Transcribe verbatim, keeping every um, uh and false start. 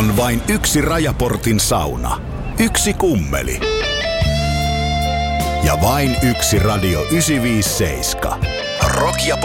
On vain yksi Rajaportin sauna. Yksi kummeli. Ja vain yksi Radio yhdeksänsataaviisikymmentäseitsemän. Rock ja